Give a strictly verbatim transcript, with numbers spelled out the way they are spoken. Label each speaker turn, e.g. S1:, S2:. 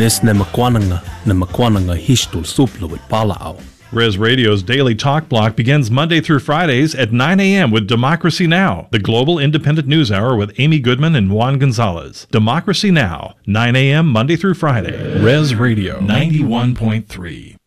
S1: Nes ne makwananga, ne makwananga hishtul suplo with palao.
S2: Res Radio's Daily Talk Block begins Monday through Fridays at nine a.m. with Democracy Now!, the global independent news hour with Amy Goodman and Juan Gonzalez. Democracy Now!, nine a.m. Monday through Friday. Res Radio ninety-one point three.